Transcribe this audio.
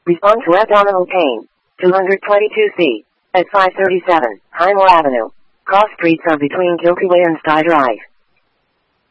Respond to abdominal pain. 222C. At 537, Highmore Avenue. Cross streets are between Kilkeway and Sky Drive.